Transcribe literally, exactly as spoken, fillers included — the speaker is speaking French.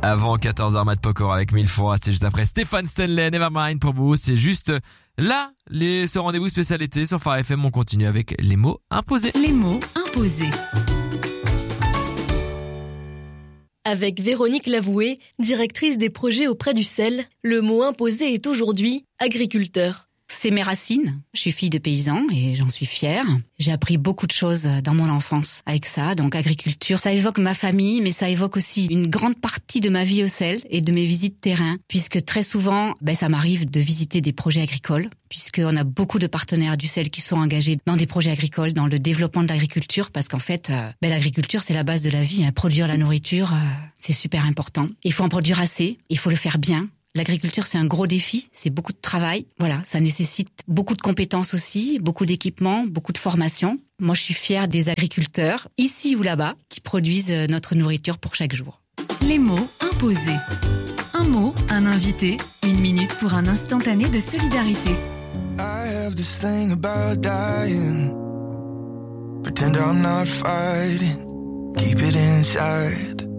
Avant quatorze heures, Matt Pokora avec mille fois, c'est juste après Stéphane Stanley, Nevermind pour vous, c'est juste là, les, ce rendez-vous spécialité sur Phare F M, on continue avec les mots imposés. Les mots imposés. Avec Véronique Lavoué, directrice des projets auprès du C E L, le mot imposé est aujourd'hui agriculteur. C'est mes racines. Je suis fille de paysan et j'en suis fière. J'ai appris beaucoup de choses dans mon enfance avec ça. Donc agriculture, ça évoque ma famille, mais ça évoque aussi une grande partie de ma vie au C E L et de mes visites terrain. Puisque très souvent, ben, ça m'arrive de visiter des projets agricoles. Puisqu'on a beaucoup de partenaires du C E L qui sont engagés dans des projets agricoles, dans le développement de l'agriculture. Parce qu'en fait, euh, ben, l'agriculture, c'est la base de la vie. Hein. Produire la nourriture, euh, c'est super important. Il faut en produire assez, il faut le faire bien. L'agriculture, c'est un gros défi, c'est beaucoup de travail. Voilà, ça nécessite beaucoup de compétences aussi, beaucoup d'équipements, beaucoup de formation. Moi, je suis fière des agriculteurs, ici ou là-bas, qui produisent notre nourriture pour chaque jour. Les mots imposés. Un mot, un invité, une minute pour un instantané de solidarité. I have this thing about dying. Pretend I'm not fighting. Keep it inside.